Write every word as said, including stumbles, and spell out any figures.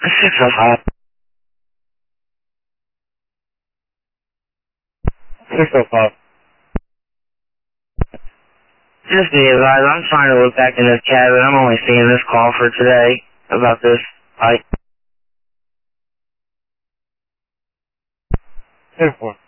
six oh five. six oh five. Just be advised, I'm trying to look back in this cabin. I'm only seeing this call for today about this fight. ten four.